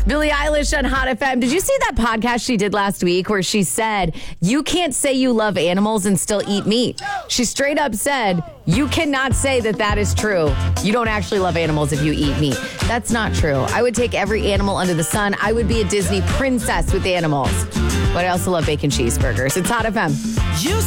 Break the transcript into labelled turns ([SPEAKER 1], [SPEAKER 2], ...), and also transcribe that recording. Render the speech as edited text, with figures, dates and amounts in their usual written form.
[SPEAKER 1] Billie Eilish on Hot FM. Did you see that podcast she did last week where she said, you can't say you love animals and still eat meat? She straight up said, you cannot say that is true. You don't actually love animals if you eat meat. That's not true. I would take every animal under the sun. I would be a Disney princess with animals. But I also love bacon cheeseburgers. It's Hot FM.